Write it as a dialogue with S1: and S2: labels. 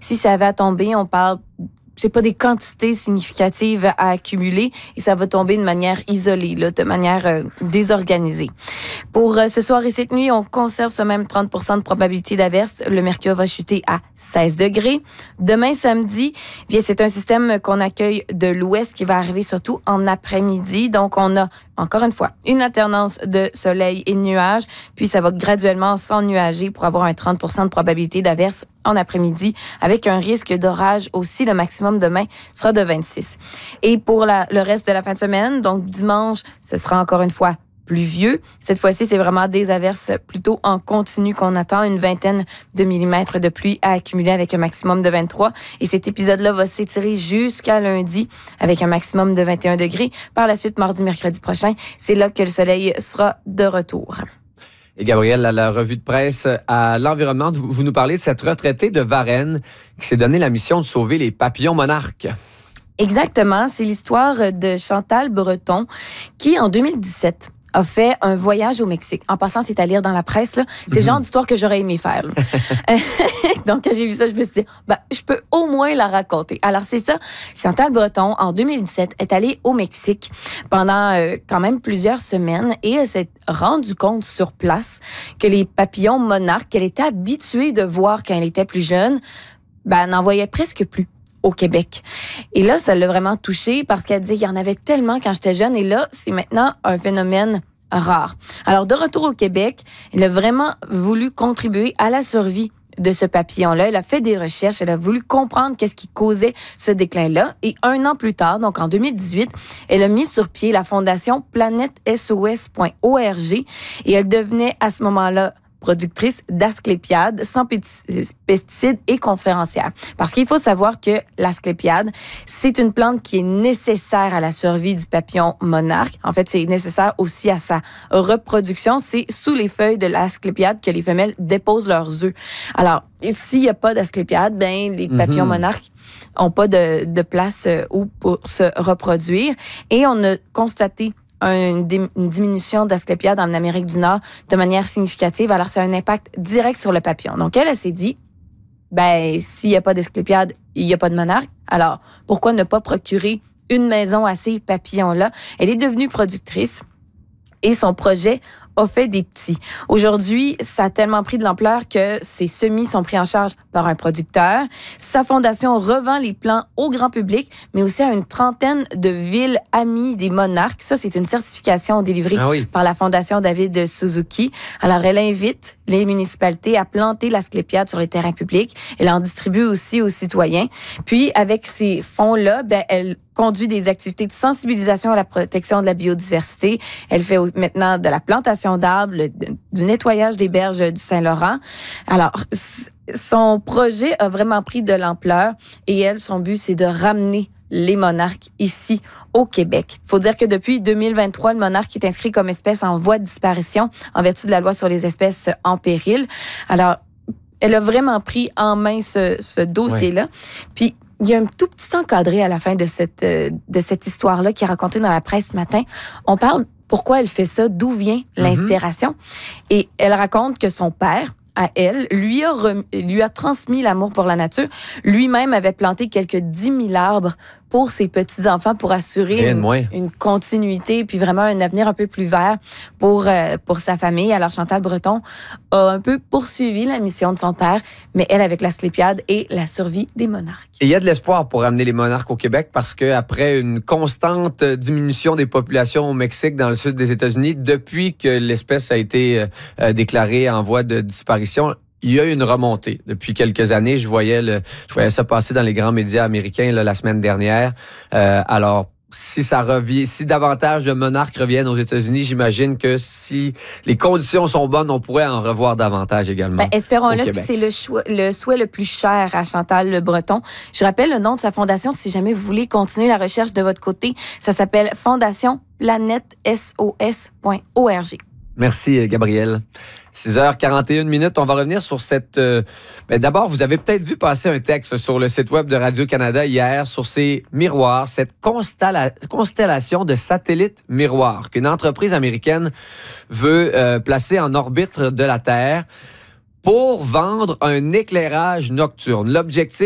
S1: Si ça avait à tomber, on parle... C'est pas des quantités significatives à accumuler et ça va tomber de manière isolée, là, de manière désorganisée. Pour ce soir et cette nuit, on conserve ce même 30% de probabilité d'averse. Le mercure va chuter à 16 degrés. Demain, samedi, bien, c'est un système qu'on accueille de l'ouest qui va arriver surtout en après-midi. Donc, on a, encore une fois, une alternance de soleil et de nuages. Puis, ça va graduellement s'ennuager pour avoir un 30% de probabilité d'averse en après-midi avec un risque d'orage aussi. Le maximum demain sera de 26. Et pour le reste de la fin de semaine, donc dimanche, ce sera encore une fois pluvieux. Cette fois-ci, c'est vraiment des averses plutôt en continu qu'on attend, une vingtaine de millimètres de pluie à accumuler avec un maximum de 23. Et cet épisode-là va s'étirer jusqu'à lundi avec un maximum de 21 degrés. Par la suite, mardi, mercredi prochain, c'est là que le soleil sera de retour.
S2: Et Gabrielle, à la revue de presse à l'environnement, vous nous parlez de cette retraitée de Varennes qui s'est donné la mission de sauver les papillons monarques.
S1: Exactement, c'est l'histoire de Chantal Breton qui, en 2017, a fait un voyage au Mexique. En passant, c'est à lire dans la presse, là. C'est le genre d'histoire que j'aurais aimé faire. Donc, quand j'ai vu ça, je me suis dit, je peux au moins la raconter. Alors, c'est ça. Chantal Breton, en 2017, est allée au Mexique pendant quand même plusieurs semaines et elle s'est rendue compte sur place que les papillons monarques qu'elle était habituée de voir quand elle était plus jeune, elle n'en voyait presque plus au Québec. Et là, ça l'a vraiment touchée parce qu'elle dit qu'il y en avait tellement quand j'étais jeune et là, c'est maintenant un phénomène rare. Alors, de retour au Québec, elle a vraiment voulu contribuer à la survie de ce papillon-là. Elle a fait des recherches, elle a voulu comprendre qu'est-ce qui causait ce déclin-là. Et 1 an plus tard, donc en 2018, elle a mis sur pied la fondation planètesos.org et elle devenait à ce moment-là productrice d'asclépiades sans pesticides et conférencière. Parce qu'il faut savoir que l'asclépiade, c'est une plante qui est nécessaire à la survie du papillon monarque. En fait, c'est nécessaire aussi à sa reproduction. C'est sous les feuilles de l'asclépiade que les femelles déposent leurs œufs. Alors, s'il n'y a pas d'asclépiade, les papillons monarques n'ont pas de place où pour se reproduire. Et on a constaté une diminution d'asclépiades en Amérique du Nord de manière significative. Alors, c'est un impact direct sur le papillon. Donc, elle s'est dit, s'il n'y a pas d'asclépiades, il n'y a pas de monarque. Alors, pourquoi ne pas procurer une maison à ces papillons-là? Elle est devenue productrice et son projet a fait des petits. Aujourd'hui, ça a tellement pris de l'ampleur que ses semis sont pris en charge par un producteur. Sa fondation revend les plants au grand public, mais aussi à une trentaine de villes amies des monarques. Ça, c'est une certification délivrée par la Fondation David Suzuki. Alors, elle invite les municipalités à planter l'asclépiade sur les terrains publics. Elle en distribue aussi aux citoyens. Puis, avec ces fonds-là, elle conduit des activités de sensibilisation à la protection de la biodiversité. Elle fait maintenant de la plantation d'arbres, du nettoyage des berges du Saint-Laurent. Alors, son projet a vraiment pris de l'ampleur et elle, son but, c'est de ramener les monarques ici au Québec. Il faut dire que depuis 2023, le monarque est inscrit comme espèce en voie de disparition en vertu de la loi sur les espèces en péril. Alors, elle a vraiment pris en main ce dossier-là. Puis, il y a un tout petit encadré à la fin de cette histoire-là qui est racontée dans la presse ce matin. On parle pourquoi elle fait ça, d'où vient l'inspiration. Et elle raconte que son père, à elle, lui a transmis l'amour pour la nature. Lui-même avait planté quelques 10 000 arbres pour ses petits-enfants pour assurer une continuité puis vraiment un avenir un peu plus vert pour sa famille. Alors, Chantal Breton a un peu poursuivi la mission de son père, mais elle avec l'asclépiade et la survie des monarques.
S2: Et il y a de l'espoir pour ramener les monarques au Québec parce qu'après une constante diminution des populations au Mexique, dans le sud des États-Unis, depuis que l'espèce a été déclarée en voie de disparition, il y a une remontée. Depuis quelques années, je voyais ça passer dans les grands médias américains la semaine dernière. Alors, si davantage de monarques reviennent aux États-Unis, j'imagine que si les conditions sont bonnes, on pourrait en revoir davantage également.
S1: Espérons-le, puis c'est le souhait le plus cher à Chantal Breton. Je rappelle le nom de sa fondation si jamais vous voulez continuer la recherche de votre côté. Ça s'appelle Fondation planètesos.org.
S2: Merci, Gabrielle. 6h41, on va revenir sur cette... d'abord, vous avez peut-être vu passer un texte sur le site web de Radio-Canada hier sur ces miroirs, cette constellation de satellites miroirs qu'une entreprise américaine veut placer en orbite de la Terre pour vendre un éclairage nocturne. L'objectif